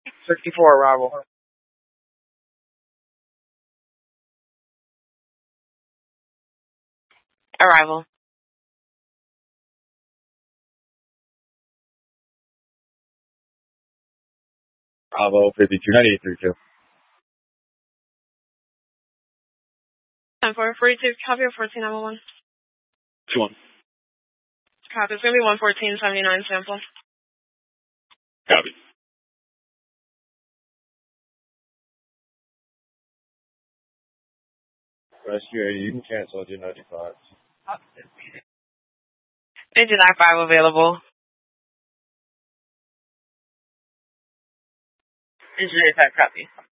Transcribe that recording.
64 arrival. Arrival. Bravo 529832. 10-4, 42, copy of 1491. 2-1. Copy. It's going to be 114.79 sample. Copy. Rescue 80, you can cancel. I did 95. Engine I-5 available. Engine A5 copy.